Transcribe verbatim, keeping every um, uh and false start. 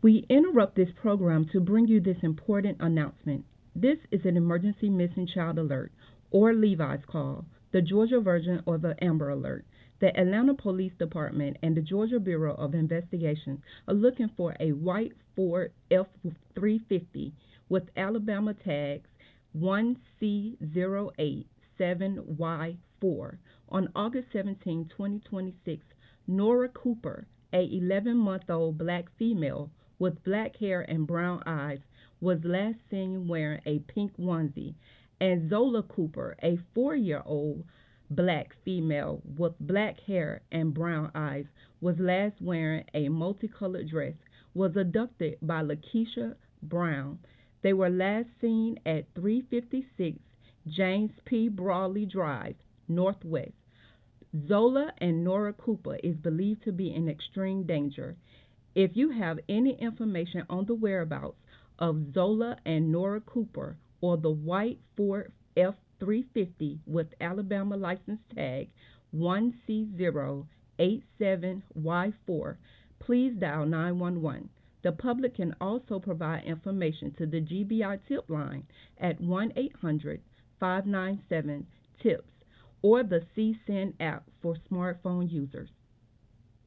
We interrupt this program to bring you this important announcement. This is an emergency missing child alert, or Levi's call, the Georgia version of the Amber Alert. The Atlanta Police Department and the Georgia Bureau of Investigation are looking for a white Ford F three fifty with Alabama tags one C zero eight seven Y four. On August seventeenth, twenty twenty-six, Nora Cooper, a eleven-month-old black female with black hair and brown eyes, was last seen wearing a pink onesie, and Zola Cooper, a four-year-old black female with black hair and brown eyes, was last wearing a multicolored dress, was abducted by Lakeisha Brown. They were last seen at three fifty-six James P. Brawley Drive, Northwest. Zola and Nora Cooper is believed to be in extreme danger. If you have any information on the whereabouts of Zola and Nora Cooper or the white Ford F three fifty with Alabama license tag one C zero eight seven Y four, please dial nine one one. The public can also provide information to the G B I tip line at one eight hundred five nine seven TIPS or the C SEND app for smartphone users.